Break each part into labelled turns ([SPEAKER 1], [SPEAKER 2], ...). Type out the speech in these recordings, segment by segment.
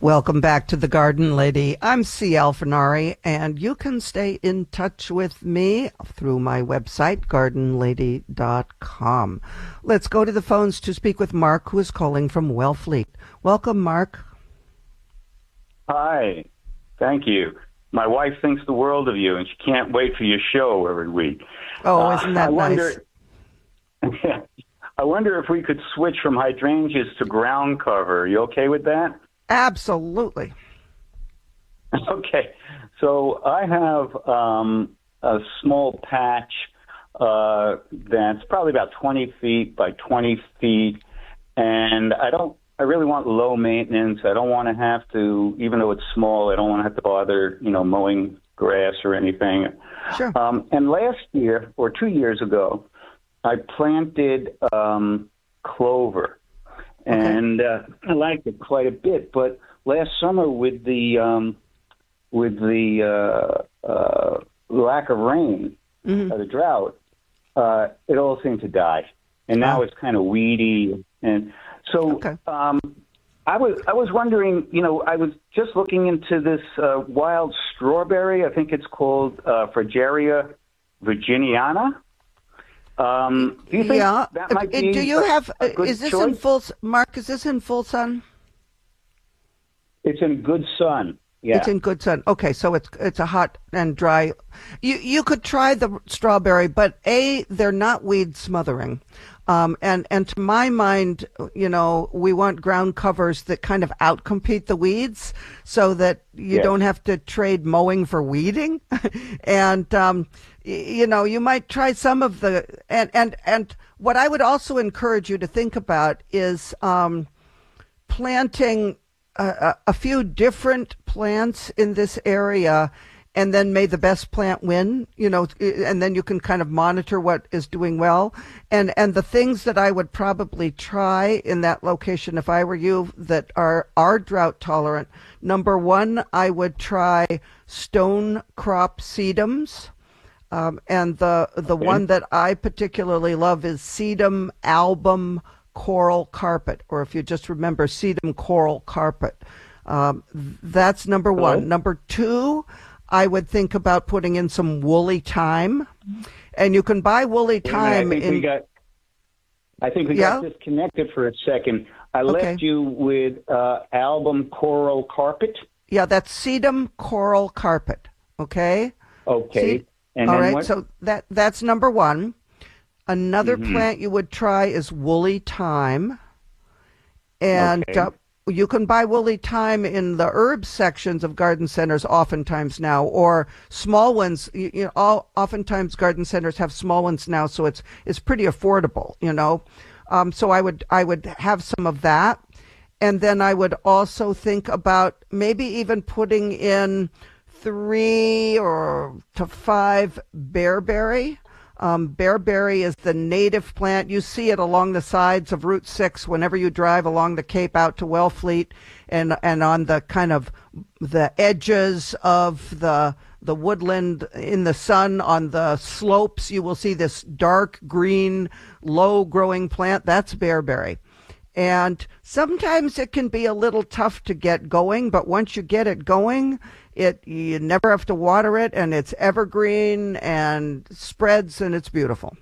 [SPEAKER 1] Welcome back to The Garden Lady. I'm C. Alfinari, and you can stay in touch with me through my website, gardenlady.com. Let's go to the phones to speak with Mark, who is calling from Wellfleet. Welcome, Mark.
[SPEAKER 2] Hi. Thank you. My wife thinks the world of you, and she can't wait for your show every week.
[SPEAKER 1] Oh, isn't that nice?
[SPEAKER 2] I wonder if we could switch from hydrangeas to ground cover. Are you okay with that?
[SPEAKER 1] Absolutely.
[SPEAKER 2] Okay. So I have a small patch that's probably about 20 feet by 20 feet, and I really want low maintenance. I don't want to have to, even though it's small, I don't want to have to bother, mowing grass or anything.
[SPEAKER 1] Sure.
[SPEAKER 2] And last year, or 2 years ago, I planted clover. And I liked it quite a bit, but last summer with the lack of rain, the drought, it all seemed to die, and now it's kind of weedy. And so I was wondering, I was just looking into this wild strawberry. I think it's called Fragaria virginiana. Do you think that might be
[SPEAKER 1] do you have,
[SPEAKER 2] a good
[SPEAKER 1] is this
[SPEAKER 2] choice?
[SPEAKER 1] in full, Mark, is this in full sun?
[SPEAKER 2] It's in good sun. Yeah.
[SPEAKER 1] It's in good sun. Okay, so it's a hot and dry. You could try the strawberry, but they're not weed smothering. And to my mind, we want ground covers that kind of outcompete the weeds so that you don't have to trade mowing for weeding. And, you might try some of the, and what I would also encourage you to think about is planting a few different plants in this area, and then may the best plant win, and then you can kind of monitor what is doing well. And the things that I would probably try in that location, if I were you, that are drought tolerant. Number one, I would try stone crop sedums. And the one that I particularly love is Sedum album coral carpet, or if you just remember, Sedum coral carpet. That's number one. Number two, I would think about putting in some woolly thyme, and you can buy woolly thyme.
[SPEAKER 2] I think we got disconnected for a second. I left you with album coral carpet.
[SPEAKER 1] Yeah, that's Sedum coral carpet. Okay.
[SPEAKER 2] Okay. And
[SPEAKER 1] all
[SPEAKER 2] then
[SPEAKER 1] right.
[SPEAKER 2] what?
[SPEAKER 1] So that's number one. Another plant you would try is woolly thyme, and you can buy woolly thyme in the herb sections of garden centers oftentimes now, or small ones. Oftentimes garden centers have small ones now, so it's pretty affordable. So I would have some of that, and then I would also think about maybe even putting in 3 to 5 bearberry. Bearberry is the native plant. You see it along the sides of Route 6 whenever you drive along the Cape out to Wellfleet, and on the kind of the edges of the woodland in the sun on the slopes. You will see this dark green, low-growing plant. That's bearberry. And sometimes it can be a little tough to get going, but once you get it going, you never have to water it, and it's evergreen and spreads, and it's beautiful.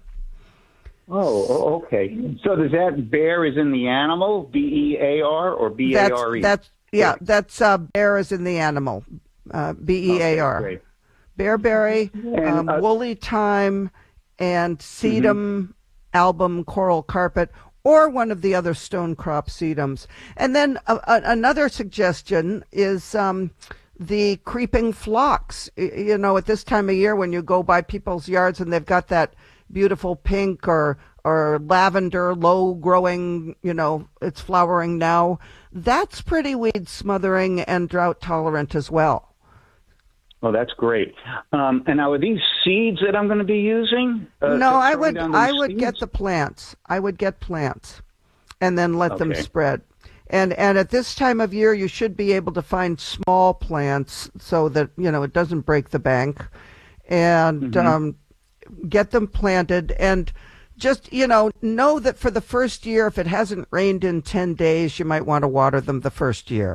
[SPEAKER 2] Oh, okay. So does that bear is in the animal, B-E-A-R, or B-A-R-E?
[SPEAKER 1] That's bear is in the animal, B-E-A-R.
[SPEAKER 2] Okay, great.
[SPEAKER 1] Bearberry,
[SPEAKER 2] And,
[SPEAKER 1] woolly thyme, and sedum album coral carpet, or one of the other stone crop sedums. And then another suggestion is the creeping phlox. At this time of year when you go by people's yards and they've got that beautiful pink or lavender, low growing, it's flowering now. That's pretty weed smothering and drought tolerant as well.
[SPEAKER 2] Oh, that's great. And now, are these seeds that I'm going to be using?
[SPEAKER 1] No, I would get the plants. I would get plants and then let them spread. And at this time of year, you should be able to find small plants so that, it doesn't break the bank, and get them planted. And just, know that for the first year, if it hasn't rained in 10 days, you might want to water them the first year.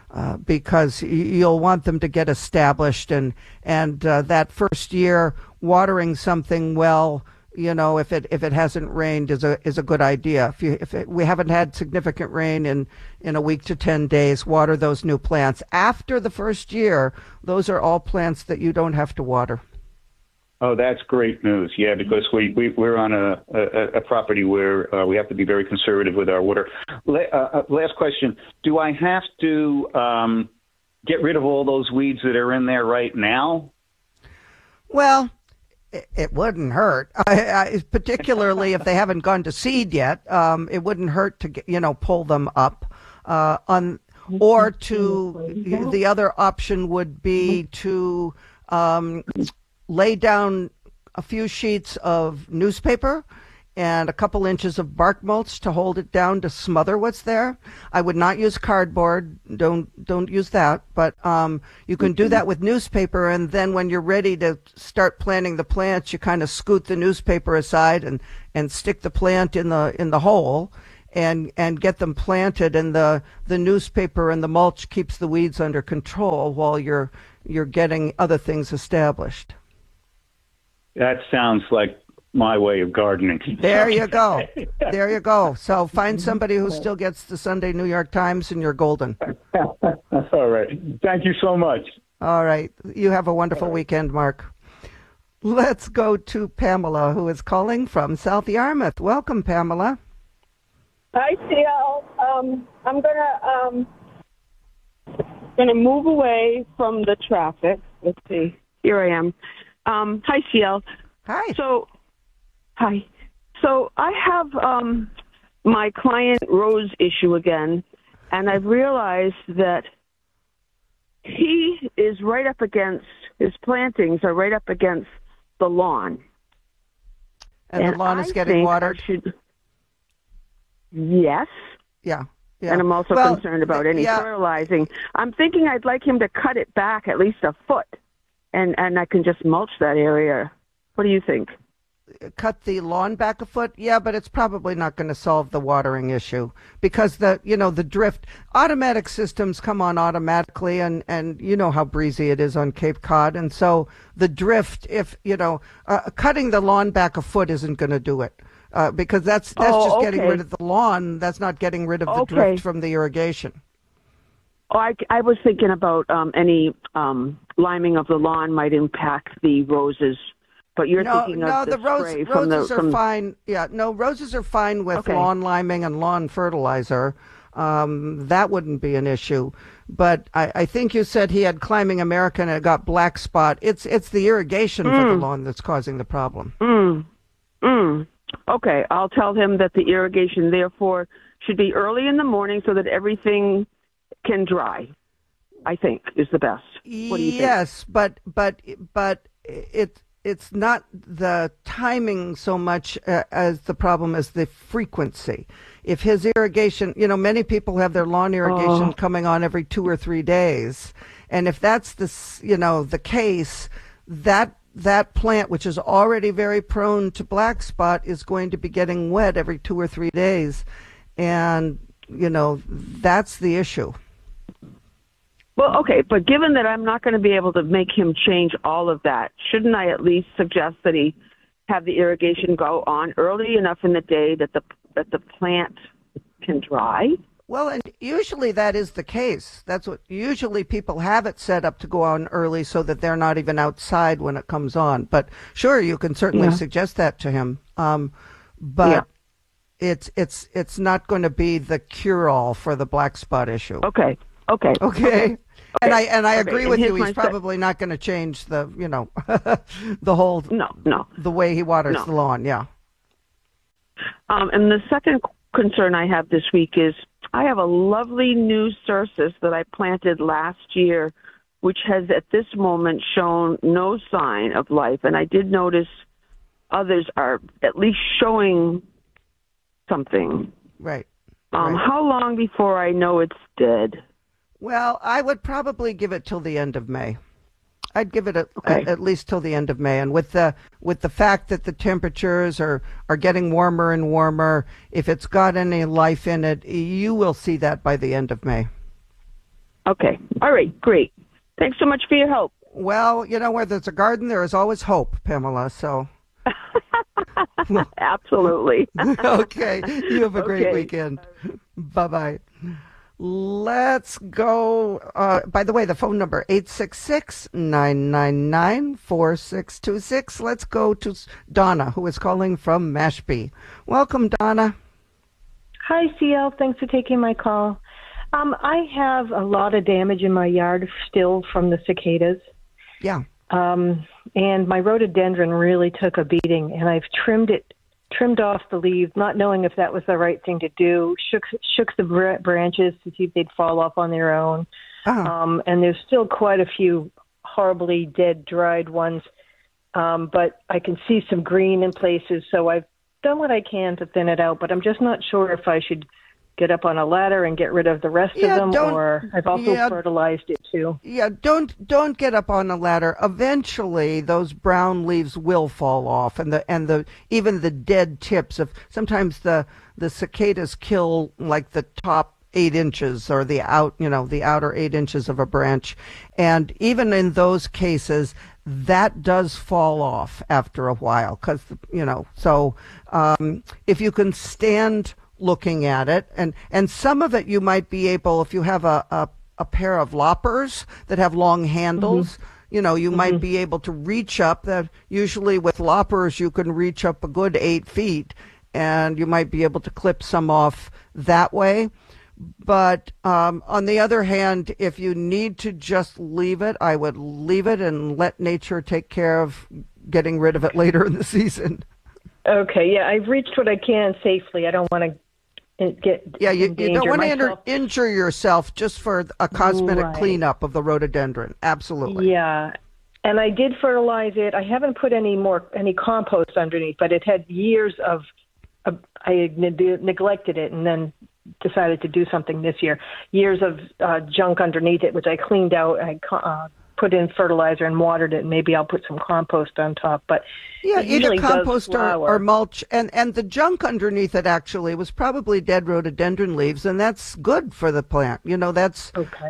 [SPEAKER 1] because you'll want them to get established, and that first year watering something well, if it hasn't rained is a good idea. We haven't had significant rain in a week to 10 days, water those new plants. After the first year, those are all plants that you don't have to water.
[SPEAKER 2] Oh, that's great news. Yeah, because we're on a property where we have to be very conservative with our water. Last question. Do I have to get rid of all those weeds that are in there right now?
[SPEAKER 1] Well, it wouldn't hurt, particularly if they haven't gone to seed yet. It wouldn't hurt to pull them up. Or the other option would be to lay down a few sheets of newspaper and a couple inches of bark mulch to hold it down to smother what's there. I would not use cardboard. Don't use that. But you can do that with newspaper, and then when you're ready to start planting the plants, you kind of scoot the newspaper aside and stick the plant in the hole and get them planted. And the newspaper and the mulch keeps the weeds under control while you're getting other things established.
[SPEAKER 2] That sounds like my way of gardening.
[SPEAKER 1] There you go. There you go. So find somebody who still gets the Sunday New York Times and you're golden.
[SPEAKER 2] All right. Thank you so much.
[SPEAKER 1] All right. You have a wonderful weekend, Mark. Let's go to Pamela, who is calling from South Yarmouth. Welcome, Pamela.
[SPEAKER 3] Hi, CL. I'm gonna move away from the traffic. Let's see. Here I am. Hi, CL.
[SPEAKER 1] Hi.
[SPEAKER 3] Hi. So I have my client Rose issue again, and I've realized that he is right up against, his plantings are right up against the lawn.
[SPEAKER 1] And the lawn is getting watered?
[SPEAKER 3] Yes.
[SPEAKER 1] Yeah.
[SPEAKER 3] And I'm also concerned about any fertilizing. I'm thinking I'd like him to cut it back at least a foot, and I can just mulch that area. What do you think?
[SPEAKER 1] Cut the lawn back a foot? Yeah, but it's probably not going to solve the watering issue because the drift, automatic systems come on automatically, and you know how breezy it is on Cape Cod. And so the drift, cutting the lawn back a foot isn't going to do it. Because that's just getting rid of the lawn. That's not getting rid of the drift from the irrigation.
[SPEAKER 3] Oh, I was thinking about any liming of the lawn might impact the roses, but you're thinking of the spray from
[SPEAKER 1] roses are fine. Yeah, no, roses are fine with lawn liming and lawn fertilizer. That wouldn't be an issue. But I think you said he had Climbing America and it got black spot. It's the irrigation for the lawn that's causing the problem.
[SPEAKER 3] Okay, I'll tell him that the irrigation, therefore, should be early in the morning so that everything can dry, I think, is the best. What do you think?
[SPEAKER 1] Yes, but it's not the timing so much as the problem is the frequency. If his irrigation, many people have their lawn irrigation coming on every 2 or 3 days, and if that's the case, that plant, which is already very prone to black spot, is going to be getting wet every 2 or 3 days. And, that's the issue.
[SPEAKER 3] Well, okay, but given that I'm not going to be able to make him change all of that, shouldn't I at least suggest that he have the irrigation go on early enough in the day that the plant can dry?
[SPEAKER 1] Well, and usually that is the case. That's what usually people have it set up to go on early so that they're not even outside when it comes on. But sure, you can certainly suggest that to him. But it's not going to be the cure-all for the black spot issue.
[SPEAKER 3] Okay.
[SPEAKER 1] And I agree with you. He's probably not going to change the the whole the way he waters the lawn. Yeah.
[SPEAKER 3] And the second concern I have this week is I have a lovely new cercis that I planted last year, which has at this moment shown no sign of life. And I did notice others are at least showing something.
[SPEAKER 1] Right.
[SPEAKER 3] How long before I know it's dead?
[SPEAKER 1] Well, I would probably give it till the end of May. I'd give it at least till the end of May. And with the fact that the temperatures are getting warmer and warmer, if it's got any life in it, you will see that by the end of May.
[SPEAKER 3] Okay. All right. Great. Thanks so much for your help.
[SPEAKER 1] Well, where there's a garden, there is always hope, Pamela. So.
[SPEAKER 3] Absolutely.
[SPEAKER 1] Okay. You have a great weekend. Bye-bye. Let's go. By the way, the phone number, 866-999-4626. Let's go to Donna, who is calling from Mashpee. Welcome, Donna.
[SPEAKER 4] Hi, CL. Thanks for taking my call. I have a lot of damage in my yard still from the cicadas.
[SPEAKER 1] Yeah.
[SPEAKER 4] And my rhododendron really took a beating, and I've trimmed off the leaves, not knowing if that was the right thing to do, shook the branches to see if they'd fall off on their own. Uh-huh. And there's still quite a few horribly dead, dried ones, but I can see some green in places, so I've done what I can to thin it out, but I'm just not sure if I should get up on a ladder and get rid of the rest of them, or I've also fertilized it too.
[SPEAKER 1] Yeah, don't get up on a ladder. Eventually, those brown leaves will fall off, and even the dead tips of sometimes the cicadas kill like the top 8 inches or the outer 8 inches of a branch, and even in those cases, that does fall off after a while because So if you can stand looking at it, and some of it you might be able, if you have a pair of loppers that have long handles, mm-hmm. You mm-hmm. might be able to reach up. That usually with loppers you can reach up a good 8 feet, and you might be able to clip some off that way. But on the other hand, if you need to just leave it, I would leave it and let nature take care of getting rid of it later in the season.
[SPEAKER 4] Okay, yeah, I've reached what I can safely. I don't want to you
[SPEAKER 1] don't want to injure yourself just for a cosmetic cleanup of the rhododendron. Absolutely.
[SPEAKER 4] Yeah, and I did fertilize it. I haven't put any compost underneath, but it had years of I neglected it and then decided to do something this year. Years of junk underneath it, which I cleaned out. I put in fertilizer and watered it, and maybe I'll put some compost on top. But
[SPEAKER 1] either compost or mulch, and the junk underneath it actually was probably dead rhododendron leaves, and that's good for the plant. That's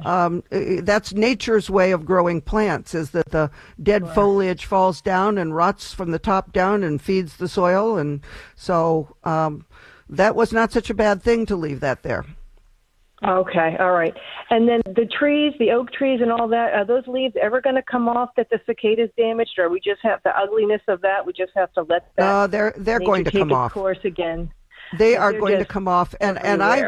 [SPEAKER 1] that's nature's way of growing plants, is that the dead foliage falls down and rots from the top down and feeds the soil, and so that was not such a bad thing to leave that there.
[SPEAKER 4] Okay, all right. And then the trees, the oak trees and all that, are those leaves ever going to come off that the cicadas damaged, or we just have the ugliness of that? We just have to let that
[SPEAKER 1] they're going to come off.
[SPEAKER 4] Course again.
[SPEAKER 1] They are going to come off, and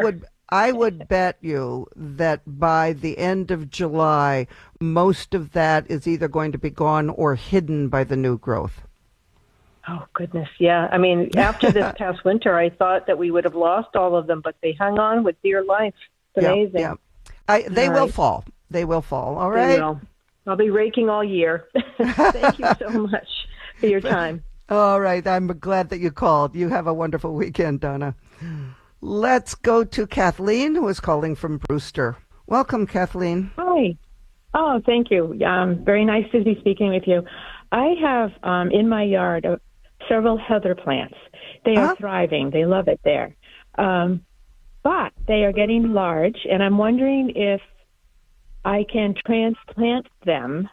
[SPEAKER 1] I would bet you that by the end of July, most of that is either going to be gone or hidden by the new growth.
[SPEAKER 4] Oh, goodness, yeah. I mean, after this past winter, I thought that we would have lost all of them, but they hung on with dear life. It's amazing.
[SPEAKER 1] Yeah. They will fall. They will fall, all right?
[SPEAKER 4] They will. I'll be raking all year. Thank you so much for your time.
[SPEAKER 1] All right. I'm glad that you called. You have a wonderful weekend, Donna. Let's go to Kathleen, who is calling from Brewster. Welcome, Kathleen.
[SPEAKER 5] Hi. Oh, thank you. Very nice to be speaking with you. I have in my yard several heather plants. They are thriving. They love it there. But they are getting large, and I'm wondering if I can transplant them.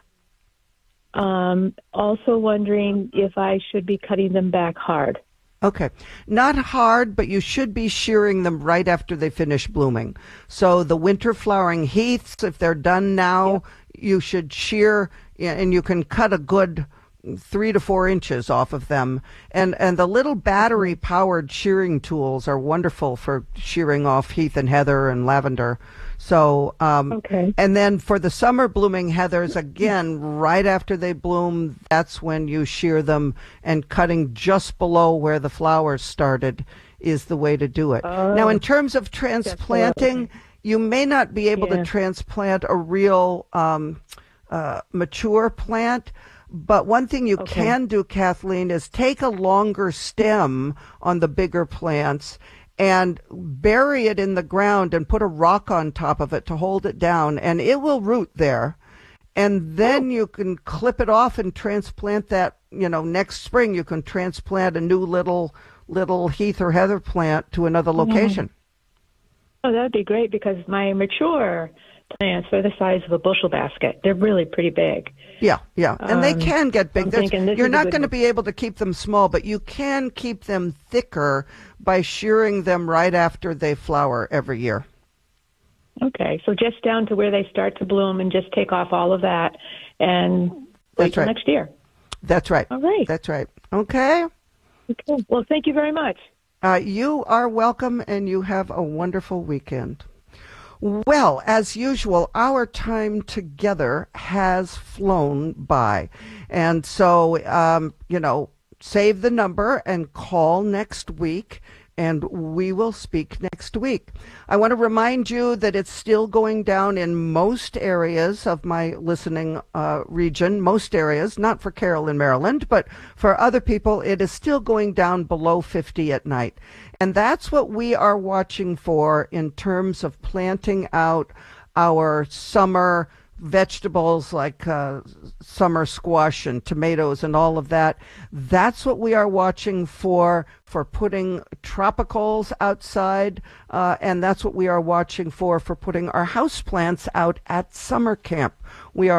[SPEAKER 5] Also wondering if I should be cutting them back hard.
[SPEAKER 1] Okay. Not hard, but you should be shearing them right after they finish blooming. So the winter flowering heaths, if they're done now, you should shear, and you can cut a good 3 to 4 inches off of them. And the little battery-powered shearing tools are wonderful for shearing off heath and heather and lavender. So, and then for the summer blooming heathers, again, right after they bloom, that's when you shear them, and cutting just below where the flowers started is the way to do it. Now, in terms of transplanting, you may not be able to transplant a real mature plant, but one thing you can do, Kathleen, is take a longer stem on the bigger plants and bury it in the ground and put a rock on top of it to hold it down, and it will root there. And then you can clip it off and transplant that, next spring you can transplant a new little heath or heather plant to another location.
[SPEAKER 5] Oh, that would be great, because my mature plants. They're the size of a bushel basket. They're really pretty big.
[SPEAKER 1] Yeah, yeah. And they can get big. You're not going to
[SPEAKER 5] one.
[SPEAKER 1] be able to keep them small, but you can keep them thicker by shearing them right after they flower every year.
[SPEAKER 5] Okay, so just down to where they start to bloom and just take off all of that and wait till next year.
[SPEAKER 1] That's right.
[SPEAKER 5] All right.
[SPEAKER 1] That's right. Okay.
[SPEAKER 5] Okay. Well, thank you very much.
[SPEAKER 1] You are welcome, and you have a wonderful weekend. Well, as usual, our time together has flown by. And so, save the number and call next week, and we will speak next week. I want to remind you that it's still going down in most areas of my listening region, most areas, not for Carol in Maryland, but for other people, it is still going down below 50 at night. And that's what we are watching for in terms of planting out our summer vegetables like summer squash and tomatoes and all of that. That's what we are watching for putting tropicals outside, and that's what we are watching for putting our houseplants out at summer camp. We are